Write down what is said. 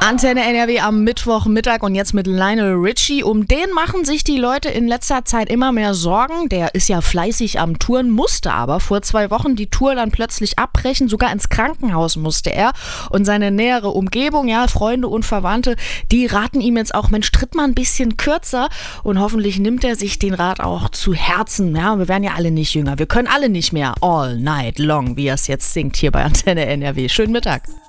Antenne NRW am Mittwochmittag und jetzt mit Lionel Richie. Um den machen sich die Leute in letzter Zeit immer mehr Sorgen. Der ist ja fleißig am Touren, musste aber vor 2 Wochen die Tour dann plötzlich abbrechen. Sogar ins Krankenhaus musste er. Und seine nähere Umgebung, ja, Freunde und Verwandte, die raten ihm jetzt auch, Mensch, tritt mal ein bisschen kürzer. Und hoffentlich nimmt er sich den Rat auch zu Herzen. Ja, wir werden ja alle nicht jünger. Wir können alle nicht mehr all night long, wie er es jetzt singt hier bei Antenne NRW. Schönen Mittag.